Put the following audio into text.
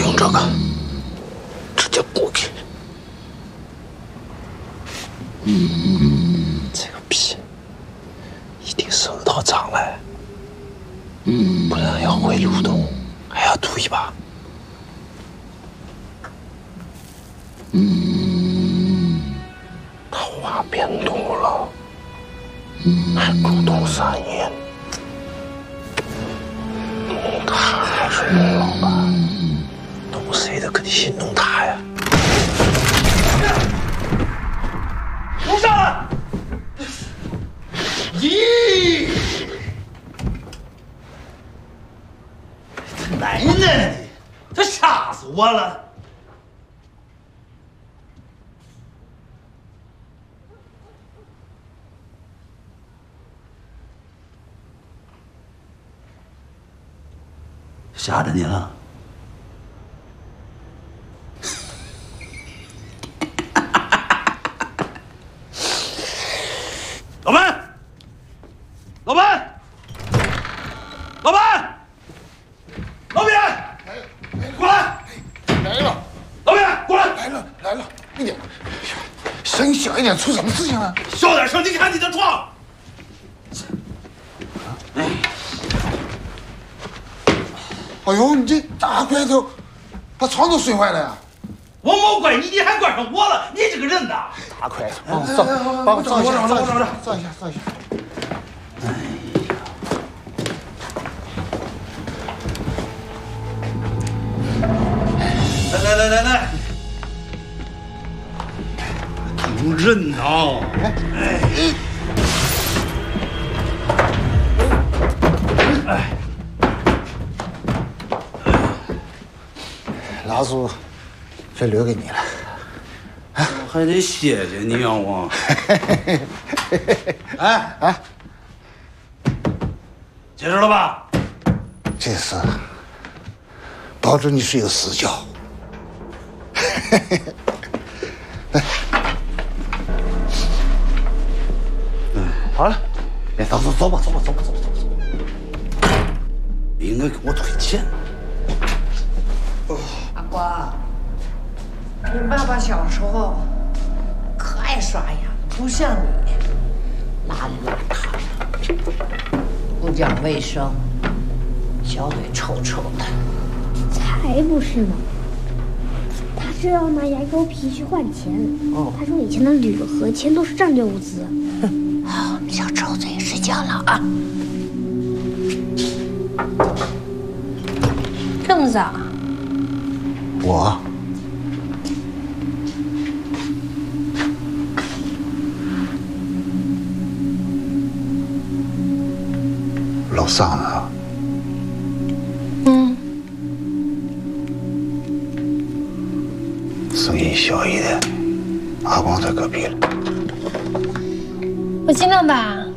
用这个，直接过去。这个屁一定是闻到脏了，不然要回路洞还要吐一把。他话变多了，还主动撒野。弄他还是弄老板？弄谁的可得先弄他呀！ 弄上来！咦，这奶奶的，这吓死我了！吓着你了？老板，老板，老板，老扁，过来！ 来了， 老扁，过来！ 来了！哎呀，声音小一点，出什么事情了？ 小点声，你看你的床。 哎呦，你这大块头，把床都摔坏了呀！ 我没怪你，你还怪上我了！你这个人呐！ 大块头，帮我照，帮我照一下，照一下。哎呀！来，疼人呐！ 老祖就留给你了， 我还得谢谢你啊，我。结束了吧？ 这次保准你睡个死觉。好了，走吧。 你应该给我退钱。 阿瓜，你爸爸小时候可爱刷牙，不像你邋里邋遢的，不讲卫生，小嘴臭臭的。 才不是呢！他是要拿牙膏皮去换钱。他说以前的铝和钱都是战略物资。 好，小臭嘴，睡觉了啊！这么早？ 我楼上呢。声音小一点，阿光在隔壁了。 我尽量吧。